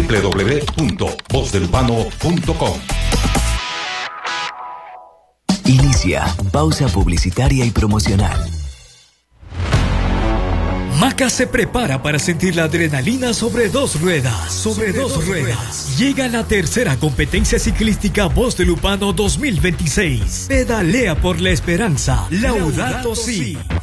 www.vozdelupano.com. Inicia pausa publicitaria y promocional. Maca se prepara para sentir la adrenalina sobre dos ruedas. Llega la tercera competencia ciclística Voz del Upano 2026. Pedalea por la esperanza. Laudato Si.